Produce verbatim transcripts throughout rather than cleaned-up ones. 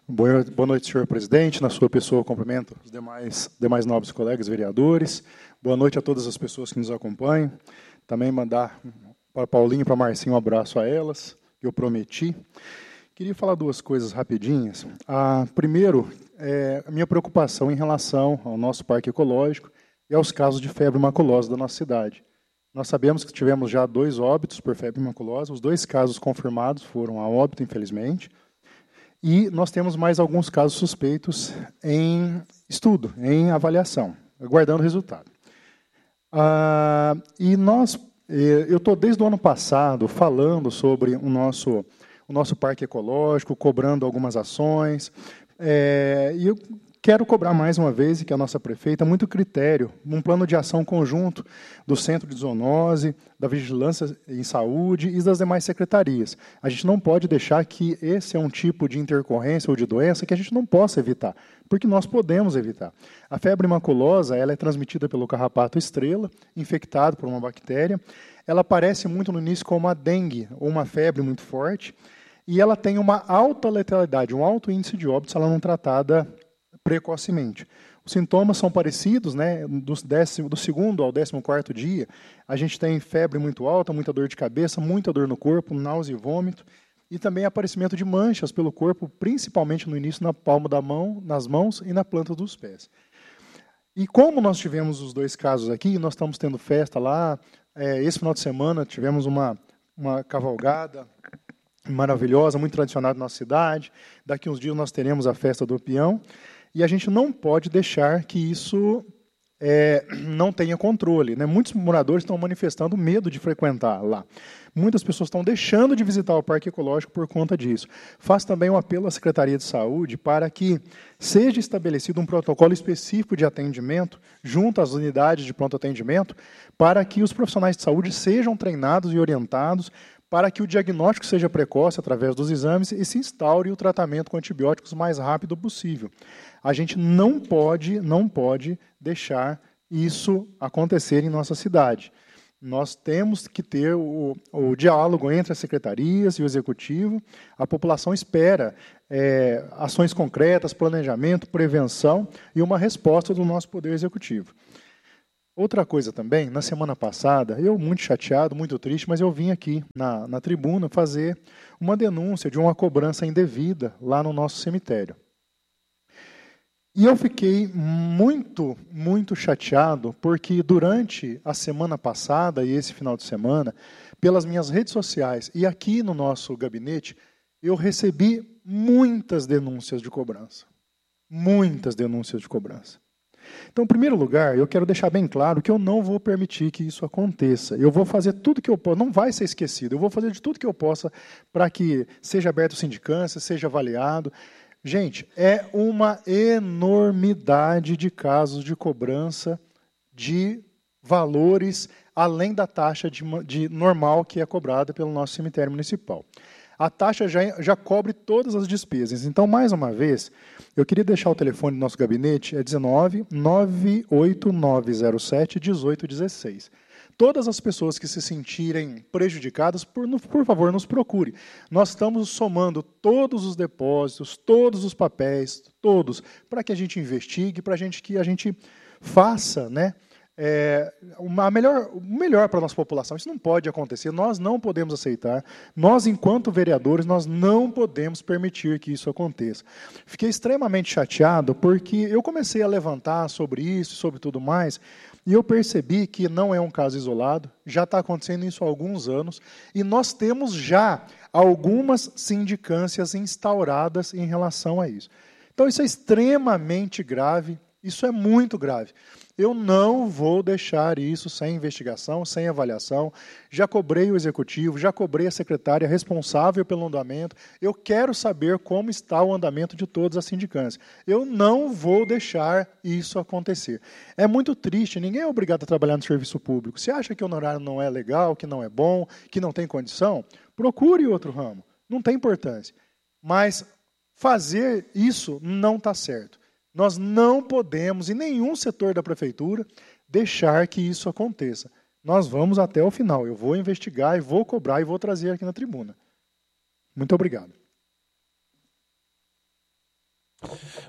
Boa boa noite, senhor presidente. Na sua pessoa, cumprimento os demais, demais nobres colegas vereadores. Boa noite a todas as pessoas que nos acompanham. Também mandar para Paulinho e para Marcinho um abraço a elas, que eu prometi. Queria falar duas coisas rapidinhas. Ah, primeiro, é, a minha preocupação em relação ao nosso parque ecológico e aos casos de febre maculosa da nossa cidade. Nós sabemos que tivemos já dois óbitos por febre maculosa, os dois casos confirmados foram a óbito, infelizmente, e nós temos mais alguns casos suspeitos em estudo, em avaliação, aguardando o resultado. Ah, e nós, eu estou desde o ano passado falando sobre o nosso, o nosso parque ecológico, cobrando algumas ações, é, e eu quero cobrar mais uma vez, que a nossa prefeita, muito critério, um plano de ação conjunto do Centro de Zoonose, da Vigilância em Saúde e das demais secretarias. A gente não pode deixar que esse é um tipo de intercorrência ou de doença que a gente não possa evitar, porque nós podemos evitar. A febre maculosa, ela é transmitida pelo carrapato estrela, infectado por uma bactéria. Ela aparece muito no início como a dengue, ou uma febre muito forte, e ela tem uma alta letalidade, um alto índice de óbito se ela não tratada precocemente. Os sintomas são parecidos, né? Do, décimo, do segundo ao décimo quarto dia, a gente tem febre muito alta, muita dor de cabeça, muita dor no corpo, náusea e vômito, e também aparecimento de manchas pelo corpo, principalmente no início na palma da mão, nas mãos e na planta dos pés. E como nós tivemos os dois casos aqui, nós estamos tendo festa lá, é, esse final de semana tivemos uma, uma cavalgada maravilhosa, muito tradicional da nossa cidade, daqui uns dias nós teremos a festa do peão, e a gente não pode deixar que isso é, não tenha controle, né? Muitos moradores estão manifestando medo de frequentar lá. Muitas pessoas estão deixando de visitar o Parque Ecológico por conta disso. Faço também um apelo à Secretaria de Saúde para que seja estabelecido um protocolo específico de atendimento junto às unidades de pronto atendimento para que os profissionais de saúde sejam treinados e orientados para que o diagnóstico seja precoce através dos exames e se instaure o tratamento com antibióticos o mais rápido possível. A gente não pode, não pode deixar isso acontecer em nossa cidade. Nós temos que ter o, o diálogo entre as secretarias e o executivo. A população espera é, ações concretas, planejamento, prevenção e uma resposta do nosso poder executivo. Outra coisa também, na semana passada, eu muito chateado, muito triste, mas eu vim aqui na, na tribuna fazer uma denúncia de uma cobrança indevida lá no nosso cemitério. E eu fiquei muito, muito chateado, porque durante a semana passada e esse final de semana, pelas minhas redes sociais e aqui no nosso gabinete, eu recebi muitas denúncias de cobrança. Muitas denúncias de cobrança. Então, em primeiro lugar, eu quero deixar bem claro que eu não vou permitir que isso aconteça. Eu vou fazer tudo que eu posso, não vai ser esquecido, eu vou fazer de tudo que eu possa para que seja aberto sindicância, seja avaliado. Gente, é uma enormidade de casos de cobrança de valores além da taxa de, de normal que é cobrada pelo nosso cemitério municipal. A taxa já, já cobre todas as despesas. Então, mais uma vez, eu queria deixar o telefone do nosso gabinete, é dezenove, nove oito nove zero sete, dezoito dezesseis. Todas as pessoas que se sentirem prejudicadas, por, por favor, nos procure. Nós estamos somando todos os depósitos, todos os papéis, todos, para que a gente investigue, para a gente, que a gente faça, né, É, uma melhor, o melhor para a nossa população. Isso não pode acontecer, nós não podemos aceitar, nós, enquanto vereadores, nós não podemos permitir que isso aconteça. Fiquei extremamente chateado, porque eu comecei a levantar sobre isso, sobre tudo mais, e eu percebi que não é um caso isolado, já está acontecendo isso há alguns anos, e nós temos já algumas sindicâncias instauradas em relação a isso. Então, isso é extremamente grave, isso é muito grave. Eu não vou deixar isso sem investigação, sem avaliação. Já cobrei o executivo, já cobrei a secretária responsável pelo andamento. Eu quero saber como está o andamento de todas as sindicâncias. Eu não vou deixar isso acontecer. É muito triste, ninguém é obrigado a trabalhar no serviço público. Se acha que o honorário não é legal, que não é bom, que não tem condição, procure outro ramo. Não tem importância. Mas fazer isso não está certo. Nós não podemos, em nenhum setor da prefeitura, deixar que isso aconteça. Nós vamos até o final. Eu vou investigar, e vou cobrar e vou trazer aqui na tribuna. Muito obrigado.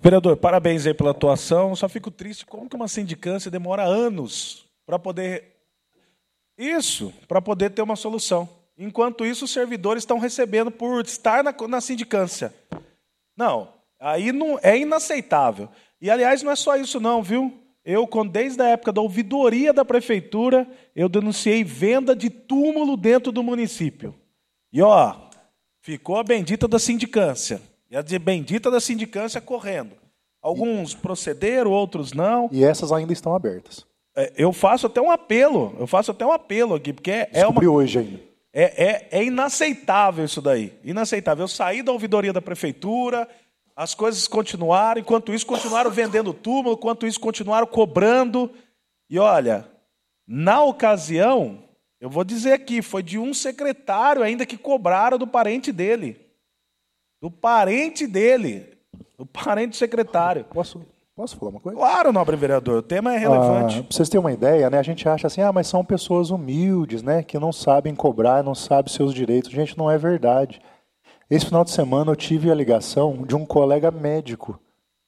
Vereador, parabéns aí pela atuação. Só fico triste como que uma sindicância demora anos para poder... Isso, para poder ter uma solução. Enquanto isso, os servidores estão recebendo por estar na, na sindicância. Não, aí não, é inaceitável. E, aliás, não é só isso não, viu? Eu, desde a época da ouvidoria da prefeitura, eu denunciei venda de túmulo dentro do município. E, ó, ficou a bendita da sindicância. E a de bendita da sindicância correndo. Alguns procederam, outros não. E essas ainda estão abertas. É, eu faço até um apelo, eu faço até um apelo aqui, porque é, é uma... hoje ainda. É, é, é inaceitável isso daí. Inaceitável. Eu saí da ouvidoria da prefeitura, as coisas continuaram, enquanto isso continuaram vendendo túmulo, enquanto isso continuaram cobrando. E olha, na ocasião, eu vou dizer aqui, foi de um secretário ainda que cobraram do parente dele. Do parente dele. Do parente do secretário. Posso, posso falar uma coisa? Claro, nobre vereador, o tema é relevante. Ah, para vocês terem uma ideia, né, a gente acha assim, ah, mas são pessoas humildes, né, que não sabem cobrar, não sabem seus direitos. Gente, não é verdade. Esse final de semana eu tive a ligação de um colega médico.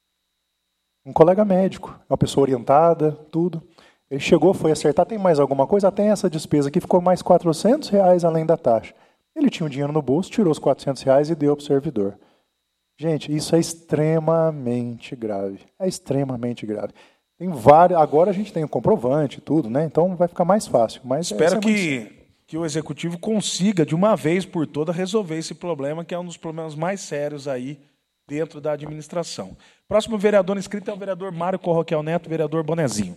Um colega médico, uma pessoa orientada, tudo. Ele chegou, foi acertar, tem mais alguma coisa? Ah, tem essa despesa aqui, ficou mais quatrocentos reais além da taxa. Ele tinha o dinheiro no bolso, tirou os quatrocentos reais e deu para o servidor. Gente, isso é extremamente grave. É extremamente grave. Tem vários, agora a gente tem o comprovante e tudo, né? Então vai ficar mais fácil. Mas espero é que, muito... que o executivo consiga, de uma vez por todas, resolver esse problema, que é um dos problemas mais sérios aí dentro da administração. Próximo vereador inscrito é o vereador Mário Corroquel Neto, vereador Bonezinho.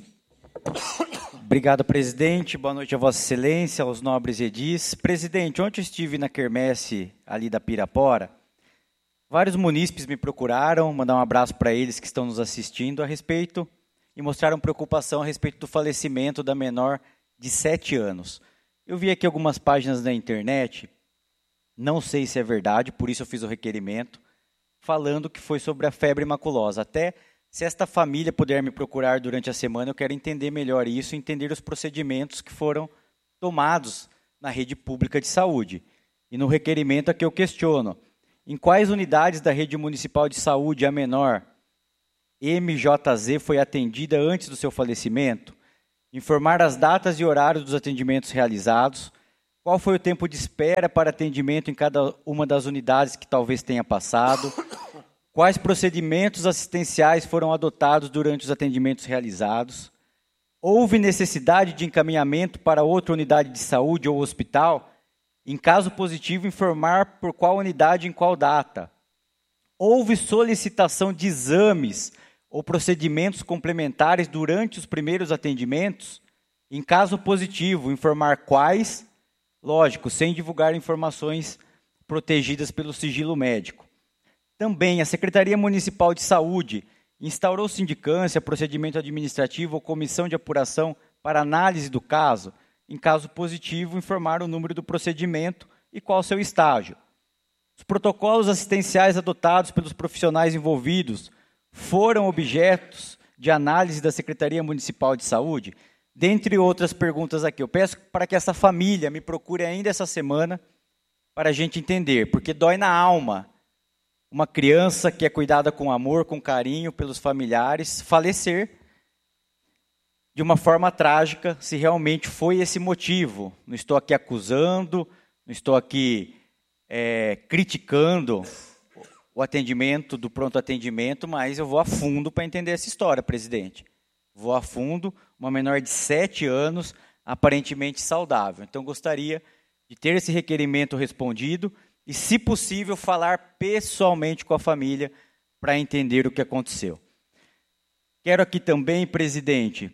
Obrigado, presidente. Boa noite a Vossa Excelência, aos nobres edis. Presidente, ontem estive na quermesse ali da Pirapora. Vários munícipes me procuraram, mandar um abraço para eles que estão nos assistindo a respeito e mostraram preocupação a respeito do falecimento da menor de sete anos. Eu vi aqui algumas páginas na internet, não sei se é verdade, por isso eu fiz o requerimento, falando que foi sobre a febre maculosa. Até se esta família puder me procurar durante a semana, eu quero entender melhor isso, entender os procedimentos que foram tomados na rede pública de saúde. E no requerimento aqui eu questiono, em quais unidades da rede municipal de saúde a menor M J Z foi atendida antes do seu falecimento? Informar as datas e horários dos atendimentos realizados. Qual foi o tempo de espera para atendimento em cada uma das unidades que talvez tenha passado? Quais procedimentos assistenciais foram adotados durante os atendimentos realizados? Houve necessidade de encaminhamento para outra unidade de saúde ou hospital? Em caso positivo, informar por qual unidade e em qual data. Houve solicitação de exames ou procedimentos complementares durante os primeiros atendimentos? Em caso positivo, informar quais, lógico, sem divulgar informações protegidas pelo sigilo médico. Também, a Secretaria Municipal de Saúde instaurou sindicância, procedimento administrativo ou comissão de apuração para análise do caso? Em caso positivo, informar o número do procedimento e qual o seu estágio. Os protocolos assistenciais adotados pelos profissionais envolvidos foram objetos de análise da Secretaria Municipal de Saúde? Dentre outras perguntas aqui. Eu peço para que essa família me procure ainda essa semana para a gente entender, porque dói na alma uma criança que é cuidada com amor, com carinho pelos familiares, falecer de uma forma trágica, se realmente foi esse motivo. Não estou aqui acusando, não estou aqui é, criticando o atendimento do pronto atendimento, mas eu vou a fundo para entender essa história, presidente. Vou a fundo, uma menor de sete anos, aparentemente saudável. Então, gostaria de ter esse requerimento respondido e, se possível, falar pessoalmente com a família para entender o que aconteceu. Quero aqui também, presidente,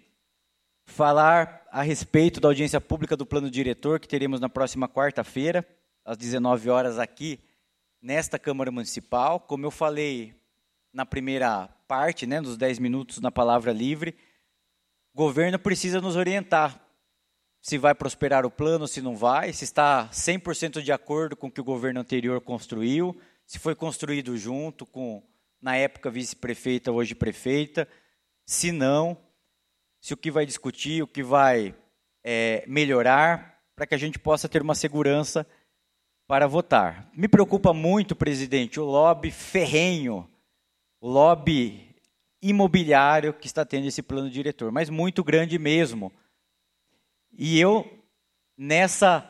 falar a respeito da audiência pública do plano diretor que teremos na próxima quarta-feira, às dezenove horas, aqui nesta Câmara Municipal. Como eu falei na primeira parte, né, nos dez minutos na palavra livre, o governo precisa nos orientar se vai prosperar o plano, se não vai, se está cem por cento de acordo com o que o governo anterior construiu, se foi construído junto com, na época, vice-prefeita, hoje prefeita, se não, se o que vai discutir, o que vai é, melhorar, para que a gente possa ter uma segurança para votar. Me preocupa muito, presidente, o lobby ferrenho, o lobby imobiliário que está tendo esse plano diretor, mas muito grande mesmo. E eu, nessa,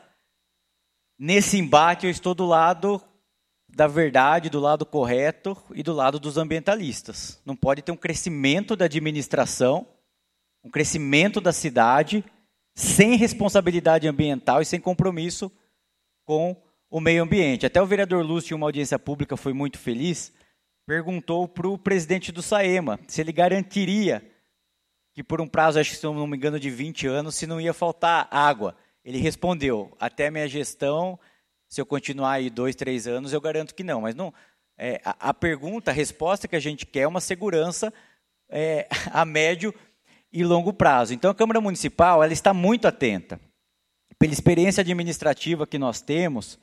nesse embate, eu estou do lado da verdade, do lado correto e do lado dos ambientalistas. Não pode ter um crescimento da administração, um crescimento da cidade, sem responsabilidade ambiental e sem compromisso com o meio ambiente. Até o vereador Lúcio, em uma audiência pública, foi muito feliz, perguntou para o presidente do SAEMA se ele garantiria que por um prazo, acho que se não me engano, de vinte anos, se não ia faltar água. Ele respondeu, até a minha gestão, se eu continuar aí dois, três anos, eu garanto que não. Mas não, é, a, a pergunta, a resposta que a gente quer é uma segurança é, a médio e longo prazo. Então, a Câmara Municipal ela está muito atenta. Pela experiência administrativa que nós temos,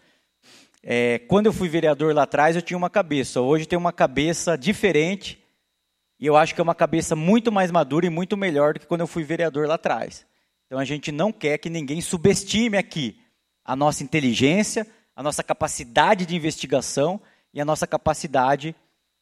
é, quando eu fui vereador lá atrás, eu tinha uma cabeça. Hoje tem uma cabeça diferente e eu acho que é uma cabeça muito mais madura e muito melhor do que quando eu fui vereador lá atrás. Então, a gente não quer que ninguém subestime aqui a nossa inteligência, a nossa capacidade de investigação e a nossa capacidade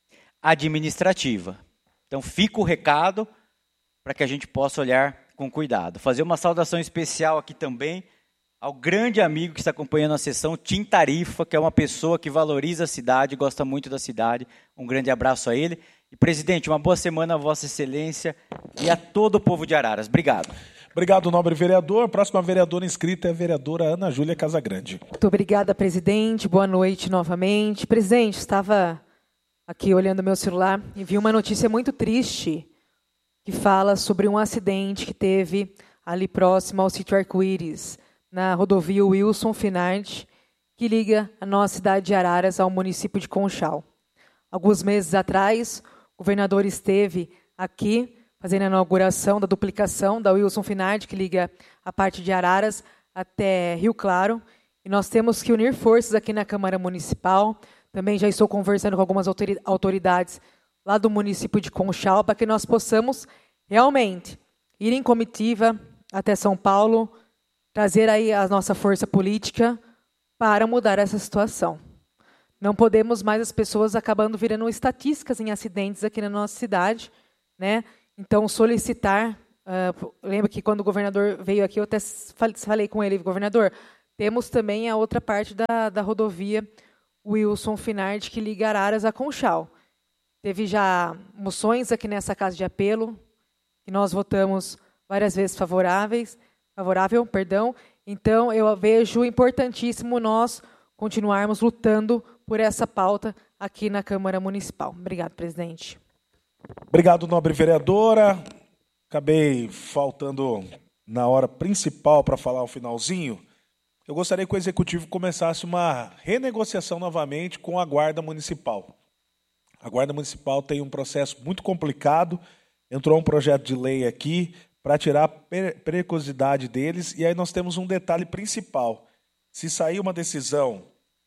administrativa. Então, fica o recado para que a gente possa olhar com cuidado. Fazer uma saudação especial aqui também ao grande amigo que está acompanhando a sessão, Tim Tarifa, que é uma pessoa que valoriza a cidade, gosta muito da cidade. Um grande abraço a ele. E, presidente, uma boa semana a Vossa Excelência e a todo o povo de Araras. Obrigado. Obrigado, nobre vereador. A próxima vereadora inscrita é a vereadora Ana Júlia Casagrande. Muito obrigada, presidente. Boa noite novamente. Presidente, estava aqui olhando meu celular e vi uma notícia muito triste que fala sobre um acidente que teve ali próximo ao sítio Arco-Íris, na rodovia Wilson Finardi, que liga a nossa cidade de Araras ao município de Conchal. Alguns meses atrás, o governador esteve aqui fazendo a inauguração da duplicação da Wilson Finardi, que liga a parte de Araras até Rio Claro, e nós temos que unir forças aqui na Câmara Municipal. Também já estou conversando com algumas autoridades lá do município de Conchal, para que nós possamos realmente ir em comitiva até São Paulo, trazer aí a nossa força política para mudar essa situação. Não podemos mais as pessoas acabando virando estatísticas em acidentes aqui na nossa cidade, né? Então, solicitar, uh, lembra que quando o governador veio aqui, eu até falei com ele, governador, temos também a outra parte da, da rodovia Wilson Finardi, que liga Araras a Conchal. Teve já moções aqui nessa casa de apelo, que nós votamos várias vezes favoráveis, favorável, perdão. Então, eu vejo importantíssimo nós continuarmos lutando por essa pauta aqui na Câmara Municipal. Obrigado, presidente. Obrigado, nobre vereadora. Acabei faltando na hora principal para falar o finalzinho. Eu gostaria que o Executivo começasse uma renegociação novamente com a Guarda Municipal. A Guarda Municipal tem um processo muito complicado, entrou um projeto de lei aqui para tirar a periculosidade deles, e aí nós temos um detalhe principal. Se sair uma decisão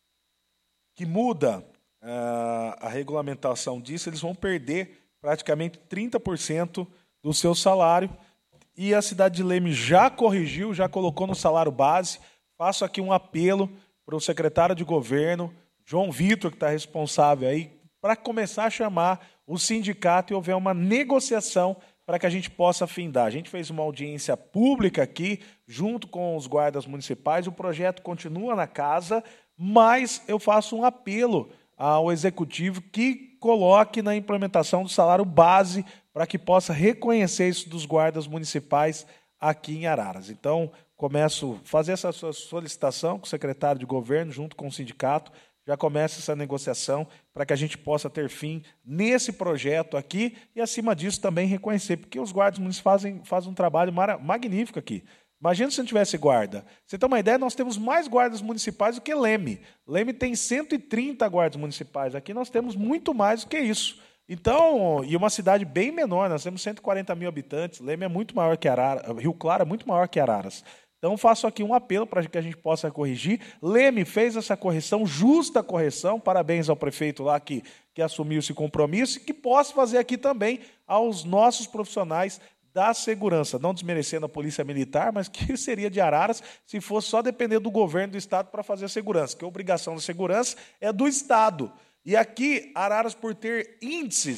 que muda uh, a regulamentação disso, eles vão perder praticamente trinta por cento do seu salário, e a cidade de Leme já corrigiu, já colocou no salário base. Faço aqui um apelo para o secretário de governo, João Vitor, que está responsável aí, para começar a chamar o sindicato e houver uma negociação para que a gente possa findar. A gente fez uma audiência pública aqui, junto com os guardas municipais, o projeto continua na casa, mas eu faço um apelo ao Executivo que coloque na implementação do salário base para que possa reconhecer isso dos guardas municipais aqui em Araras. Então, começo a fazer essa solicitação com o secretário de governo, junto com o sindicato, já começa essa negociação para que a gente possa ter fim nesse projeto aqui e, acima disso, também reconhecer, porque os guardas municipais fazem, fazem um trabalho magnífico aqui. Imagina se não tivesse guarda. Você tem uma ideia, nós temos mais guardas municipais do que Leme. Leme tem cento e trinta guardas municipais. Aqui nós temos muito mais do que isso. Então, e uma cidade bem menor, nós temos cento e quarenta mil habitantes. Leme é muito maior que Araras. Rio Claro é muito maior que Araras. Então, faço aqui um apelo para que a gente possa corrigir. Leme fez essa correção, justa correção. Parabéns ao prefeito lá que, que assumiu esse compromisso e que possa fazer aqui também aos nossos profissionais da segurança, não desmerecendo a Polícia Militar, mas que seria de Araras se fosse só depender do governo do Estado para fazer a segurança, que a obrigação da segurança é do Estado. E aqui, Araras, por ter índices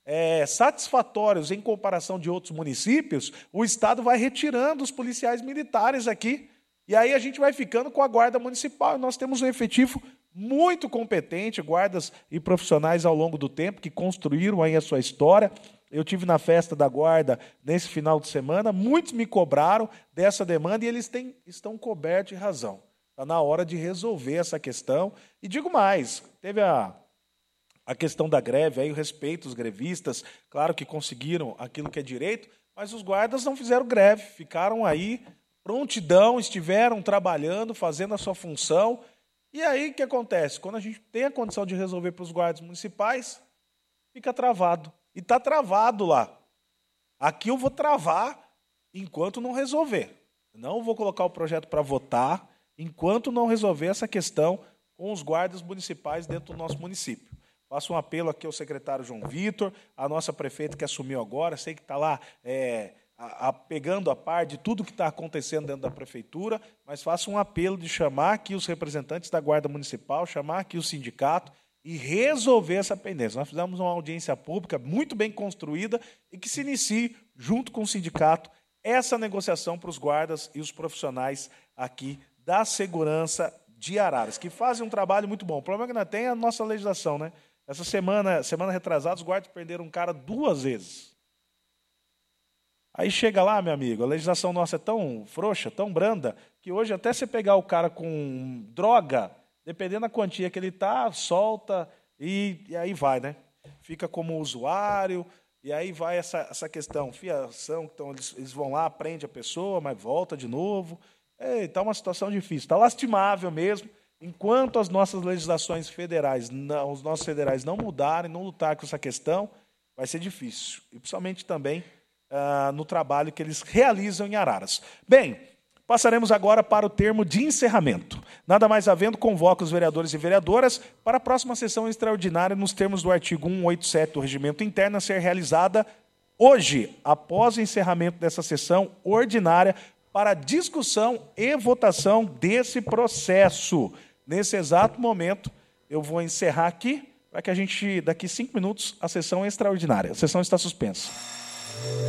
é, satisfatórios em comparação de outros municípios, o Estado vai retirando os policiais militares aqui. E aí a gente vai ficando com a Guarda Municipal. Nós temos um efetivo muito competente, guardas e profissionais ao longo do tempo que construíram aí a sua história. Eu tive na festa da Guarda nesse final de semana, muitos me cobraram dessa demanda e eles têm, estão cobertos de razão. Está na hora de resolver essa questão. E digo mais, teve a, a questão da greve, aí, o respeito aos grevistas, claro que conseguiram aquilo que é direito, mas os guardas não fizeram greve, ficaram aí, prontidão, estiveram trabalhando, fazendo a sua função. E aí o que acontece? Quando a gente tem a condição de resolver para os guardas municipais, fica travado. E está travado lá. Aqui eu vou travar enquanto não resolver. Não vou colocar o projeto para votar enquanto não resolver essa questão com os guardas municipais dentro do nosso município. Faço um apelo aqui ao secretário João Vitor, à nossa prefeita que assumiu agora, sei que está lá é, a, a, pegando a par de tudo que está acontecendo dentro da prefeitura, mas faço um apelo de chamar aqui os representantes da Guarda Municipal, chamar aqui o sindicato e resolver essa pendência. Nós fizemos uma audiência pública muito bem construída e que se inicie, junto com o sindicato, essa negociação para os guardas e os profissionais aqui da segurança de Araras, que fazem um trabalho muito bom. O problema é que não tem a nossa legislação, né? Essa semana, semana retrasada, os guardas perderam um cara duas vezes. Aí chega lá, meu amigo, a legislação nossa é tão frouxa, tão branda, que hoje até você pegar o cara com droga, dependendo da quantia que ele está, solta e, e aí vai, né? Fica como usuário, e aí vai essa, essa questão, fiação, então eles, eles vão lá, prende a pessoa, mas volta de novo. Está uma situação difícil, está lastimável mesmo. Enquanto as nossas legislações federais, não, os nossos federais não mudarem, não lutar com essa questão, vai ser difícil. E principalmente também ah, no trabalho que eles realizam em Araras. Bem, passaremos agora para o termo de encerramento. Nada mais havendo, convoco os vereadores e vereadoras para a próxima sessão extraordinária nos termos do artigo cento e oitenta e sete do Regimento Interno a ser realizada hoje, após o encerramento dessa sessão ordinária, para discussão e votação desse processo. Nesse exato momento, eu vou encerrar aqui, para que a gente, daqui cinco minutos, a sessão extraordinária. A sessão está suspensa.